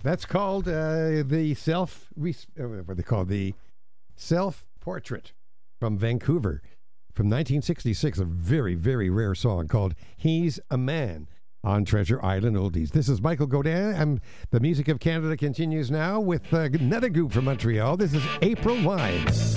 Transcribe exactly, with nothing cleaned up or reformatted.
That's called uh, the self, uh, what they call the self-portrait from Vancouver from nineteen sixty-six. A very, very rare song called He's a Man on Treasure Island Oldies. This is Michael Godin, and the Music of Canada continues now with uh, another group from Montreal. This is April Wine.